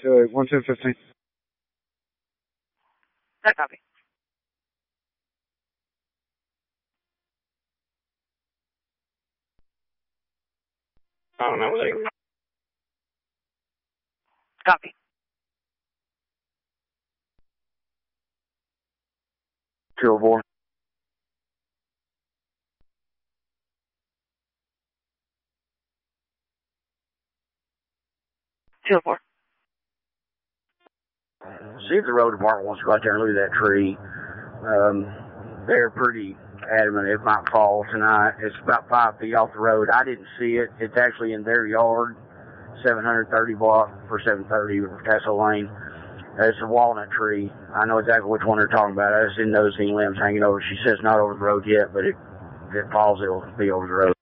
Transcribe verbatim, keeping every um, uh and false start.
to one ten fifteen. That copy. I don't know. Copy. two oh four. two oh four. See if the road department wants to go out there and loot that tree. Um, they're pretty adamant it might fall tonight. It's about five feet off the road. I didn't see it. It's actually in their yard, seven thirty block for seven thirty Tasso Lane. It's a walnut tree. I know exactly which one they're talking about. I just didn't notice any limbs hanging over. She says not over the road yet, but it, if it falls, it'll be over the road.